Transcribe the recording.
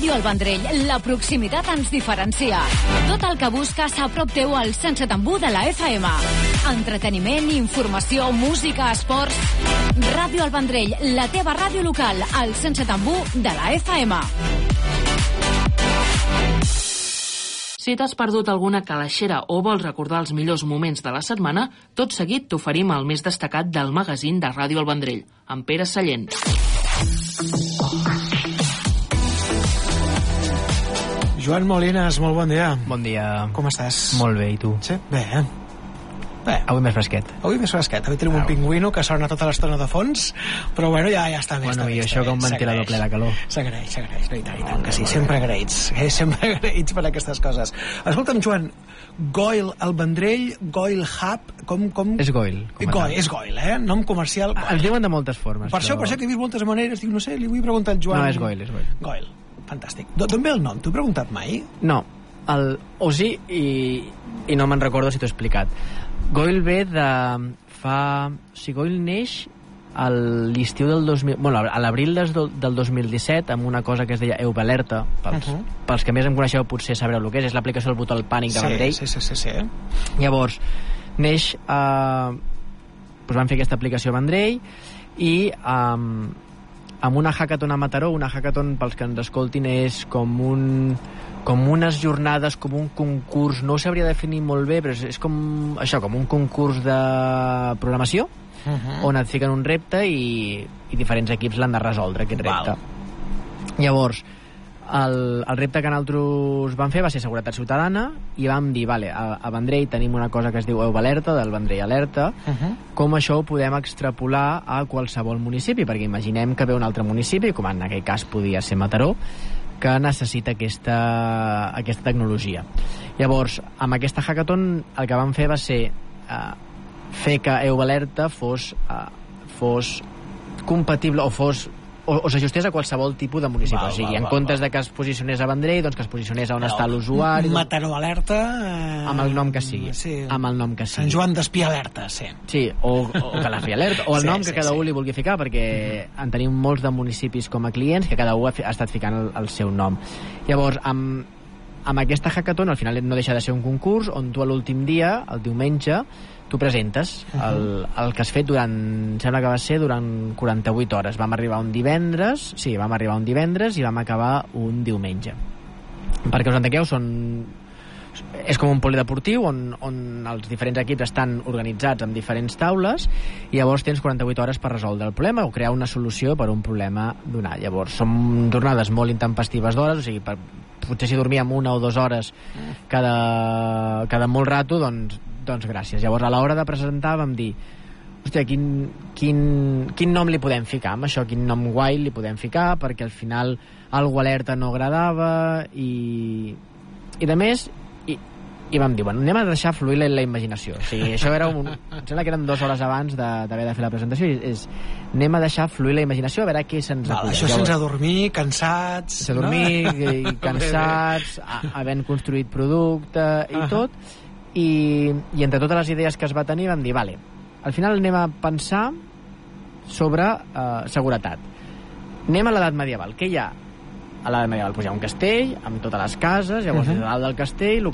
Ràdio El Vendrell, la proximitat ens diferencia. Tot el que busques a prop teu al 107.1 de la FM. Entreteniment, informació, música, esports... Ràdio El Vendrell, la teva ràdio local, al 107.1 de la FM. Si t'has perdut alguna calaixera o vols recordar els millors moments de la setmana, tot seguit t'oferim el més destacat del magazín de Ràdio El Vendrell, amb Pere Sallent. Joan Molines, molt bon dia. Bon dia. Com estàs? Molt bé, i tu? Sí, bé. Avui més fresquet. Avui tenim un pingüino que sona tota l'estona de fons, però bueno, ja està bé. Bueno, i això que un ventilador ple de calor. S'agraeix, i tant que sí, sempre agraïts per aquestes coses. Escolta'm, Joan, Goil al Vendrell, Goil Hub, com... És Goil. És Goil, nom comercial. Els diuen de moltes formes. Per això que he vist moltes maneres, dic, no sé, li vull preguntar al Joan... No, és Goil. Goil, fantàstic. D'on ve el nom? T'ho he preguntat mai? No, o sí, i no me'n recordo si t'ho he explicat. Goil ve de fa... O sigui, Goil neix a l'estiu del 2000... Bueno, a l'abril del 2017 amb una cosa que es deia Eubalerta. Pels que més em coneixeu potser sabreu el que és l'aplicació del botó del pànic de Vendrell. Sí. Llavors, neix... Doncs van fer aquesta aplicació a Vendrell i amb una hackathon a Mataró. Una hackathon, pels que ens escoltin, és com unes jornades, com un concurs, no ho sabria definir molt bé, però és com això, com un concurs de programació, on et fiquen un repte i diferents equips l'han de resoldre, aquest repte. Llavors, el repte que nosaltres vam fer va ser seguretat ciutadana i vam dir, vale, a Vendrell tenim una cosa que es diu Eubalerta, del Vendrell Alerta, com això ho podem extrapolar a qualsevol municipi, perquè imaginem que ve un altre municipi, com en aquell cas podia ser Mataró, que necessita aquesta tecnologia. Llavors, amb aquesta hackathon el que vam fer va ser fer que Eubalerta fos compatible o s'ajustés a qualsevol tipus de municipi. O sigui, en comptes de que es posicionés a Vendrell, doncs que es posicionés a on està l'usuari. Mataró Alerta... Amb el nom que sigui. Amb el nom que sigui. Sant Joan d'Espí Alerta, sí. Sí, o Calafell Alerta, o el nom que cada un li vulgui ficar, perquè en tenim molts de municipis com a clients que cada un ha estat ficant el seu nom. Llavors, amb aquesta hackathon, al final no deixa de ser un concurs on tu a l'últim dia, el diumenge, tu presentes el que has fet sembla que va ser durant 48 hores. Vam arribar un divendres i vam acabar un diumenge. Perquè us entengueu, és com un polideportiu on els diferents equips estan organitzats en diferents taules i llavors tens 48 hores per resoldre el problema o crear una solució per a un problema donat. Llavors són jornades molt intempestives d'hores, o sigui, potser si dormíem 1 o 2 hores cada molt rato, doncs gràcies. Llavors, a l'hora de presentar vam dir, hòstia, quin nom li podem ficar amb això? Quin nom guai li podem ficar? Perquè al final algo alerta no agradava i de més, i vam dir, bueno, anem a deixar fluir la imaginació. O sigui, això era em sembla que eren 2 hores abans d'haver de fer la presentació, anem a deixar fluir la imaginació, a veure què se'ns acull. Això sense dormir, cansats... Sense dormir, cansats, havent construït producte i tot, i entre totes les idees que es va tenir vam dir, vale, al final anem a pensar sobre seguretat. Anem a l'edat medieval. Què hi ha a l'edat medieval? Pues hi ha un castell amb totes les cases, llavors a dalt del castell